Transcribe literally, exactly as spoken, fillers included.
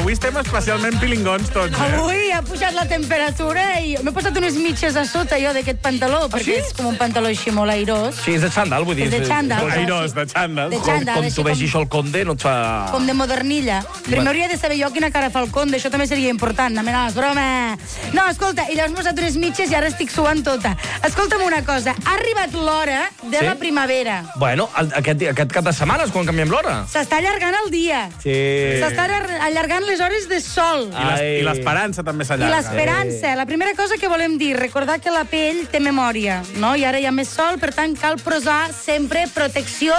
avui estem especialment pilingons tots, eh? Avui ha pujat la temperatura i m'he posat unes mitges a sota jo d'aquest pantaló, perquè és com un pantaló així molt airós. Sí, és de xandall, vull dir. És de xandall. Airós, de xandall. De xandall, Com així tu com- vegis això el conde, no et fa... Com de modernilla. Però m'hauria de saber jo quina cara fa el conde, això també seria important. No, no, és broma. No, escolta, i llavors m'he posat unes mitges i ara estic suant tota. Escolta'm una cosa, ha arribat l'hora de Sí? la primavera. Bueno, el- aquest, aquest cap de setmana és quan canviem l'hora. S'està allargant el dia. Sí. S'està allargant les hores de sol. I l'es- Ai. I l'esperança també I s'allarga. l'esperança. La primera cosa que volem dir, recordar que la pell té memòria, no? I ara hi ha més sol, per tant, cal posar sempre protecció